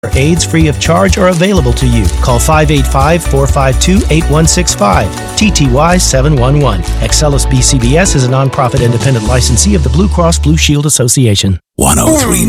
Aids free of charge are available to you. Call 585-452-8165, TTY 711. Excellus BCBS is a nonprofit independent licensee of the Blue Cross Blue Shield Association. 1039